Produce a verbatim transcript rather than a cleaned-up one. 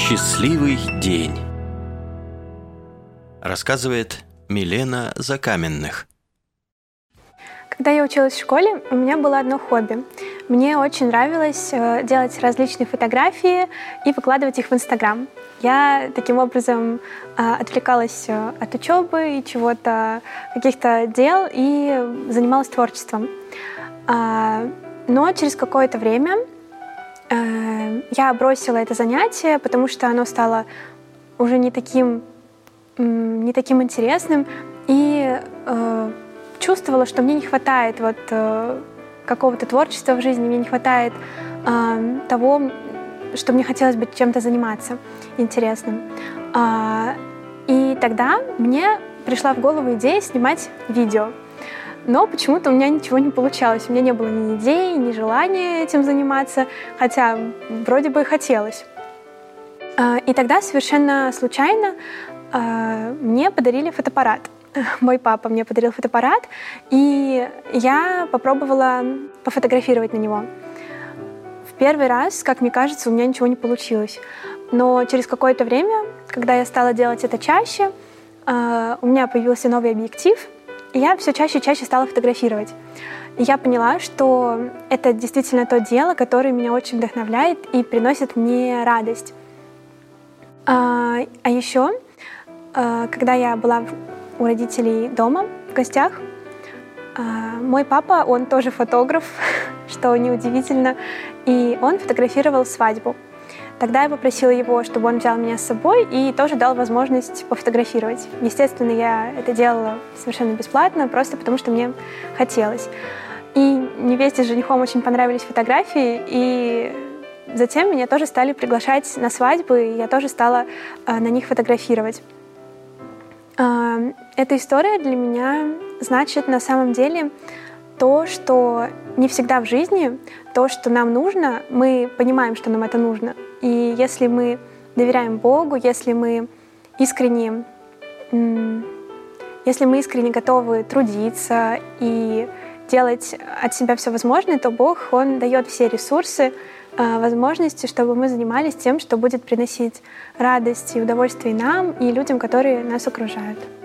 Счастливый день. Рассказывает Милена Закаменных. Когда я училась в школе, у меня было одно хобби. Мне очень нравилось делать различные фотографии и выкладывать их в Инстаграм. Я таким образом отвлекалась от учебы и чего-то, каких-то дел, и занималась творчеством. Но через какое-то время я бросила это занятие, потому что оно стало уже не таким, не таким интересным, и чувствовала, что мне не хватает вот какого-то творчества в жизни, мне не хватает того, что мне хотелось бы чем-то заниматься интересным. И тогда мне пришла в голову идея снимать видео. Но почему-то у меня ничего не получалось. У меня не было ни идей, ни желания этим заниматься, хотя вроде бы и хотелось. И тогда совершенно случайно мне подарили фотоаппарат. Мой папа мне подарил фотоаппарат, и я попробовала пофотографировать на него. В первый раз, как мне кажется, у меня ничего не получилось. Но через какое-то время, когда я стала делать это чаще, у меня появился новый объектив, и я все чаще и чаще стала фотографировать. И я поняла, что это действительно то дело, которое меня очень вдохновляет и приносит мне радость. А, а еще, когда я была у родителей дома в гостях, мой папа, он тоже фотограф, что неудивительно, и он фотографировал свадьбу. Тогда я попросила его, чтобы он взял меня с собой и тоже дал возможность пофотографировать. Естественно, я это делала совершенно бесплатно, просто потому что мне хотелось. И невесте с женихом очень понравились фотографии, и затем меня тоже стали приглашать на свадьбы, и я тоже стала на них фотографировать. Эта история для меня значит на самом деле то, что не всегда в жизни то, что нам нужно, мы понимаем, что нам это нужно. И если мы доверяем Богу, если мы искренне, если мы искренне готовы трудиться и делать от себя все возможное, то Бог, Он дает все ресурсы, возможности, чтобы мы занимались тем, что будет приносить радость и удовольствие нам, и людям, которые нас окружают.